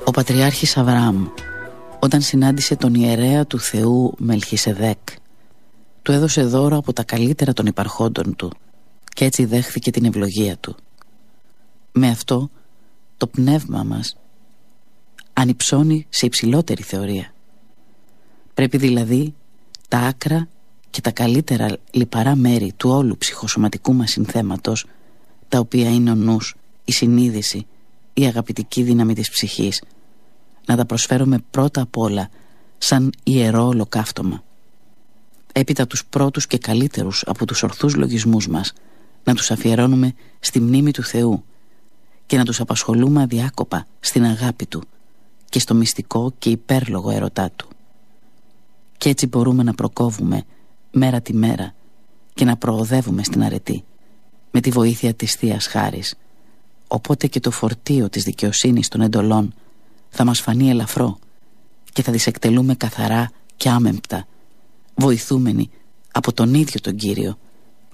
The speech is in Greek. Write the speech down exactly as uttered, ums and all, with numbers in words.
Ο Πατριάρχης Αβραάμ, όταν συνάντησε τον ιερέα του Θεού Μελχισεδέκ, του έδωσε δώρο από τα καλύτερα των υπαρχόντων του και έτσι δέχθηκε την ευλογία του. Με αυτό το πνεύμα μας ανυψώνει σε υψηλότερη θεωρία. Πρέπει δηλαδή τα άκρα και τα καλύτερα λιπαρά μέρη του όλου ψυχοσωματικού μας συνθέματος, τα οποία είναι ο νους, η συνείδηση, η αγαπητική δύναμη της ψυχής, να τα προσφέρουμε πρώτα απ' όλα σαν ιερό ολοκαύτωμα. Έπειτα τους πρώτους και καλύτερους από τους ορθούς λογισμούς μας να τους αφιερώνουμε στη μνήμη του Θεού και να τους απασχολούμε αδιάκοπα στην αγάπη Του και στο μυστικό και υπέρλογο ερωτά Του. Κι έτσι μπορούμε να προκόβουμε μέρα τη μέρα και να προοδεύουμε στην αρετή με τη βοήθεια της Θείας Χάρης. Οπότε και το φορτίο της δικαιοσύνης των εντολών θα μας φανεί ελαφρό και θα τις εκτελούμε καθαρά και άμεμπτα, βοηθούμενοι από τον ίδιο τον Κύριο